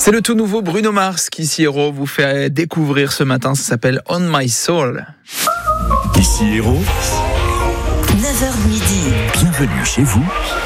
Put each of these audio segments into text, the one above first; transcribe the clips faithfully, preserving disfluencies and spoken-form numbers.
C'est le tout nouveau Bruno Mars qui, ici Héros, vous fait découvrir ce matin. Ça s'appelle On My Soul. Ici Héros, neuf heures midi. Bienvenue chez vous.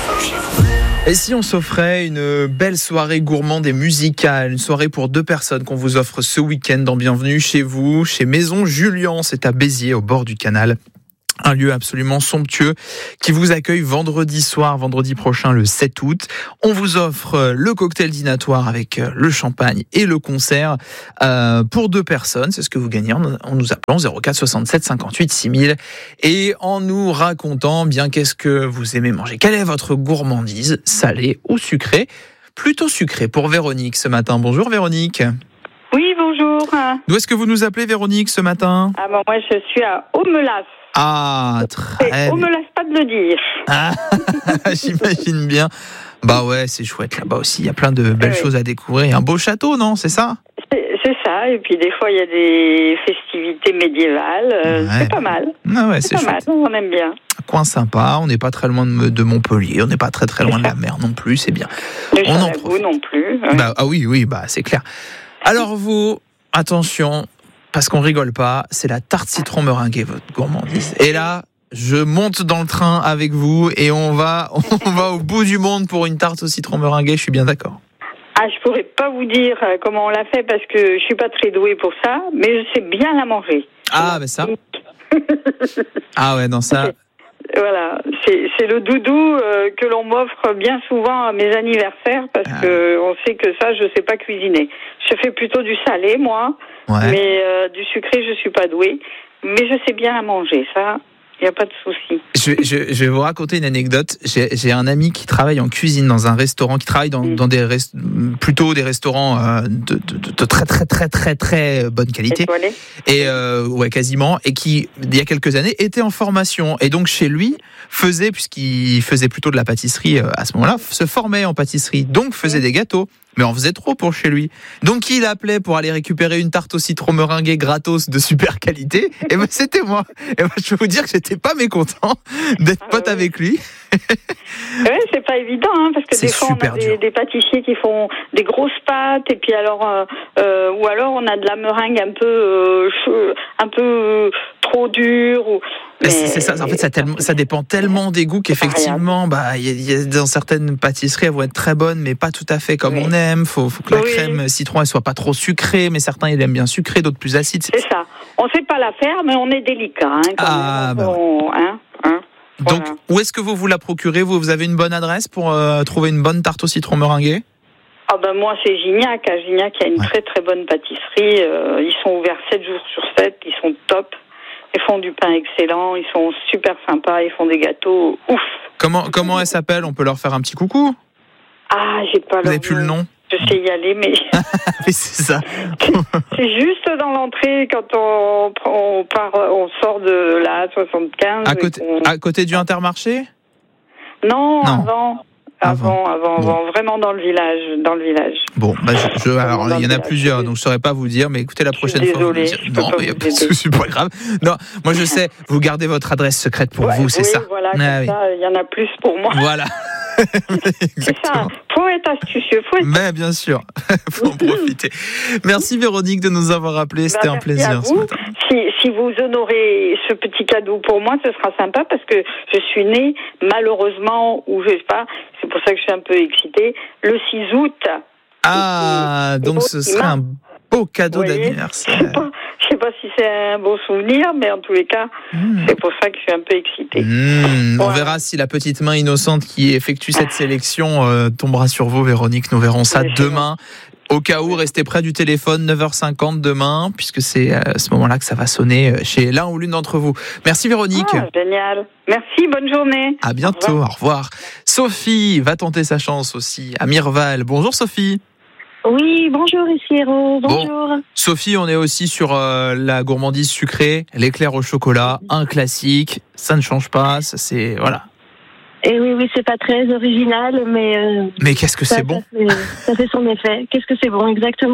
Et si on s'offrait une belle soirée gourmande et musicale, une soirée pour deux personnes qu'on vous offre ce week-end dans Bienvenue chez vous, chez Maison Julian, c'est à Béziers, au bord du canal. Un lieu absolument somptueux qui vous accueille vendredi soir, vendredi prochain, le sept août. On vous offre le cocktail dînatoire avec le champagne et le concert euh, pour deux personnes. C'est ce que vous gagnez en, en nous appelant zéro quatre soixante-sept cinquante-huit six mille et en nous racontant bien qu'est-ce que vous aimez manger. Quelle est votre gourmandise, salée ou sucrée? Plutôt sucrée pour Véronique ce matin. Bonjour Véronique. Oui, bonjour. D'où est-ce que vous nous appelez Véronique ce matin? Ah bon, moi je suis à Aumelas. Ah, très On me laisse pas de le dire. Ah, j'imagine bien. Bah ouais, c'est chouette là-bas aussi. Il y a plein de belles oui. choses à découvrir. Un beau château, non? C'est ça? C'est, c'est ça. Et puis des fois il y a des festivités médiévales. Euh, Ouais. C'est pas mal. Ah ouais, C'est, c'est pas chouette. mal. On aime bien. Un coin sympa. On n'est pas très loin de, de Montpellier. On n'est pas très très loin de la mer non plus. C'est bien. Le On en Chalagout profite. non plus. Ouais. Bah, ah oui, oui, bah c'est clair. Alors vous, attention, parce qu'on rigole pas, c'est la tarte citron meringuée, votre gourmandise. Et là, je monte dans le train avec vous et on va, on va au bout du monde pour une tarte au citron meringuée. Je suis bien d'accord. Ah, je pourrais pas vous dire euh, comment on l'a fait parce que je suis pas très douée pour ça, mais je sais bien la manger. Ah, ben ça. Ah ouais, non, ça. Voilà, c'est, c'est le doudou euh, que l'on m'offre bien souvent à mes anniversaires parce Ah. que on sait que ça, je sais pas cuisiner. Je fais plutôt du salé, moi, Ouais. mais euh, du sucré, je suis pas douée. Mais je sais bien la manger, ça, il y a pas de souci. Je, je, je vais vous raconter une anecdote. J'ai, j'ai un ami qui travaille en cuisine dans un restaurant, qui travaille dans, Mm. dans des rest, plutôt des restaurants euh, de, de, de, de très très très très très bonne qualité. Étoilé. Et euh, ouais, quasiment. Et qui, il y a quelques années, était en formation. Et donc chez lui faisait, puisqu'il faisait plutôt de la pâtisserie euh, à ce moment-là, se formait en pâtisserie. Donc faisait des gâteaux. Mais on faisait trop pour chez lui. Donc il appelait pour aller récupérer une tarte au citron meringuée gratos de super qualité. Et ben c'était moi. Et ben je peux vous dire que j'étais pas mécontent d'être Ah pote ouais. avec lui. Ouais, c'est pas évident, hein, parce que C'est des fois on super a des, dur. des pâtissiers qui font des grosses pâtes et puis alors euh, euh, ou alors on a de la meringue un peu euh, chou- un peu euh, trop dure ou. Mais c'est, c'est ça. En fait, ça, tellement, ça dépend tellement des goûts qu'effectivement, bah, il y, a- il y a dans certaines pâtisseries, elles vont être très bonnes, mais pas tout à fait comme Oui. on aime. Faut, faut que la Oui. crème citron elle soit pas trop sucrée, mais certains ils aiment bien sucrée, d'autres plus acides. C'est- C'est ça. On sait pas la faire, mais on est délicat. Hein, quand Ah, même. bah On- hein, hein, Donc, voilà. où est-ce que vous vous la procurez? Vous, vous avez une bonne adresse pour euh, trouver une bonne tarte au citron meringuée? Ah ben moi c'est Gignac. À Gignac, il y a une Ouais. très très bonne pâtisserie. Euh, ils sont ouverts sept jours sur sept. Ils sont top. Ils font du pain excellent. Ils sont super sympas. Ils font des gâteaux ouf. Comment, comment elle s'appelle? On peut leur faire un petit coucou? Ah, j'ai pas Vous n'avez plus le nom? Je sais y aller, mais Oui, c'est ça. c'est juste dans l'entrée quand on, prend- on part, on sort de la soixante-quinze. À et côté, qu'on- à côté du Intermarché? Non, Non. avant. Avant. Avant, avant, Bon. avant, vraiment dans le village, dans le village. Bon, bah je, je- alors Dans il y en le a village. plusieurs, donc je saurais pas vous dire, mais écoutez, la Je suis prochaine fois, vous me désolée, direz. je peux Non, pas mais il y a vous pas de aider. souci, pas grave. Non, moi je sais, vous gardez votre adresse secrète pour Ouais, vous, c'est oui, ça. Voilà, Ah comme oui. ça, il y en a plus pour moi. Voilà. C'est ça. Exactement. Faut être astucieux, faut être. Mais bien sûr, faut en profiter. Merci Véronique de nous avoir appelés, c'était Bah, un merci à plaisir ce vous. matin. Si, si vous honorez ce petit cadeau pour moi, ce sera sympa parce que je suis née, malheureusement, ou je sais pas, c'est pour ça que je suis un peu excitée, le six août. Ah, Et- et donc beau ce sera un beau cadeau Vous voyez, Je sais d'anniversaire. pas, je sais pas si c'est un beau souvenir, mais en tous les cas, Mmh. c'est pour ça que je suis un peu excitée. Mmh, on Voilà. verra si la petite main innocente qui effectue cette sélection euh, tombera sur vous, Véronique. Nous verrons ça Oui, c'est demain. Au cas où, restez près du téléphone, neuf heures cinquante demain, puisque c'est à ce moment-là que ça va sonner chez l'un ou l'une d'entre vous. Merci Véronique. Ah, génial. Merci, bonne journée. À bientôt, au revoir. Sophie va tenter sa chance aussi à Mirval. Bonjour Sophie. Oui, bonjour, ici Héros, bonjour. Sophie, on est aussi sur euh, la gourmandise sucrée, l'éclair au chocolat, un classique, ça ne change pas, ça c'est voilà. Et oui, oui, c'est pas très original, mais... Euh, Mais qu'est-ce que ça, c'est bon. ça fait, ça fait son effet. Qu'est-ce que c'est bon, exactement.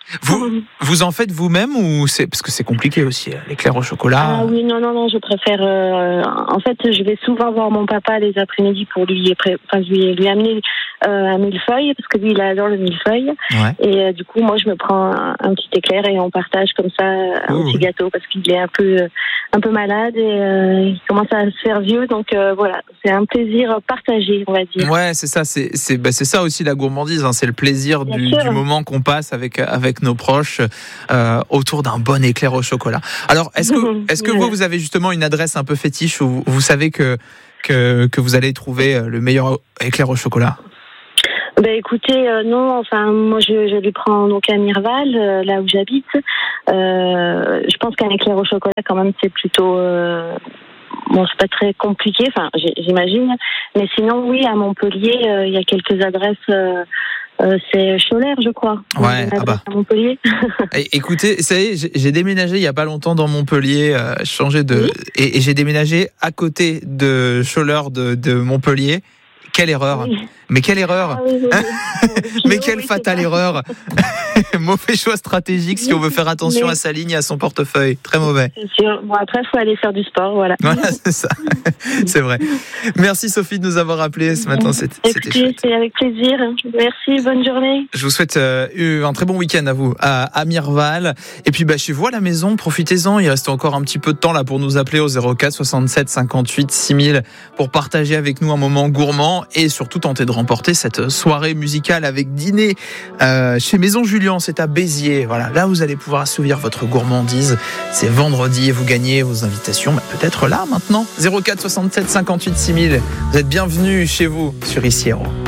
Vous, vous en faites vous-même ou c'est parce que c'est compliqué aussi l'éclair au chocolat? Ah oui, non, non, non, je préfère. Euh, en fait, je vais souvent voir mon papa les après-midi pour lui, enfin, lui, lui amener euh, un millefeuille parce que lui, il adore le millefeuille. Ouais. Et euh, du coup, moi, je me prends un, un petit éclair et on partage comme ça un Ouh. petit gâteau parce qu'il est un peu, un peu malade et euh, il commence à se faire vieux. Donc euh, voilà, c'est un plaisir partagé, on va dire. Ouais, c'est ça, c'est c'est bah, c'est ça aussi la gourmandise, hein, c'est le plaisir du, du moment qu'on passe avec avec nos proches euh, autour d'un bon éclair au chocolat. Alors, est-ce que est-ce que vous vous avez justement une adresse un peu fétiche où vous, vous savez que que que vous allez trouver le meilleur éclair au chocolat? Ben écoutez, euh, non, enfin moi je, je lui prends donc à Mirval, euh, là où j'habite. Euh, je pense qu'un éclair au chocolat quand même c'est plutôt euh, bon, c'est pas très compliqué, enfin j'imagine. Mais sinon oui, à Montpellier, euh, il y a quelques adresses. Euh, Euh, c'est Scholler, je crois. Ouais, ah bah. À Montpellier. Et, écoutez, ça y est, j'ai, j'ai déménagé il y a pas longtemps dans Montpellier, euh, changé de oui. et, et j'ai déménagé à côté de Scholler de, de Montpellier. Quelle erreur! Oui. Mais quelle erreur! Ah, oui, oui, oui. Mais quelle oui, fatale erreur! Mauvais choix stratégique si on veut faire attention mais... à sa ligne et à son portefeuille. Très mauvais. C'est sûr. Bon, après, il faut aller faire du sport, voilà. Voilà, c'est ça. C'est vrai. Merci Sophie de nous avoir appelés ce matin. C'était, c'était chouette. C'est avec plaisir. Merci, bonne journée. Je vous souhaite euh, un très bon week-end à vous, à, à Mirval. Et puis, bah, chez vous à la maison, profitez-en. Il reste encore un petit peu de temps là pour nous appeler au zéro quatre soixante-sept cinquante-huit six mille pour partager avec nous un moment gourmand et surtout tenter de remporter cette soirée musicale avec dîner euh, chez Maison Julian, c'est à Béziers. Voilà, là vous allez pouvoir assouvir votre gourmandise. C'est vendredi et vous gagnez vos invitations, bah, peut-être là maintenant. zéro quatre soixante-sept cinquante-huit six mille. Vous êtes bienvenus chez vous sur Ici Héros.